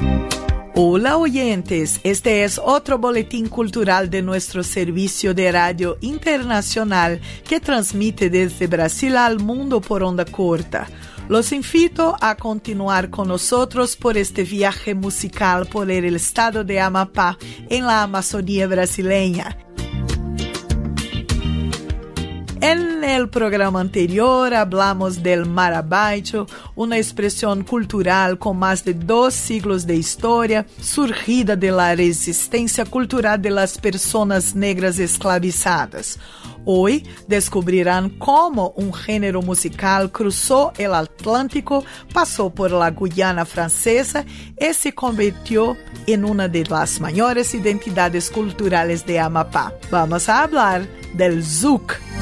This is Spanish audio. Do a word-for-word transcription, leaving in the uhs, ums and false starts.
Hola oyentes, este es otro boletín cultural de nuestro servicio de radio internacional que transmite desde Brasil al mundo por onda corta. Los invito a continuar con nosotros por este viaje musical por el estado de Amapá, en la Amazonía brasileña. En el programa anterior hablamos del marabaito, una expresión cultural con más de dos siglos de historia, surgida de la resistencia cultural de las personas negras esclavizadas. Hoy descubrirán cómo un género musical cruzó el Atlántico, pasó por la Guyana francesa y se convirtió en una de las mayores identidades culturales de Amapá. Vamos a hablar del zouk.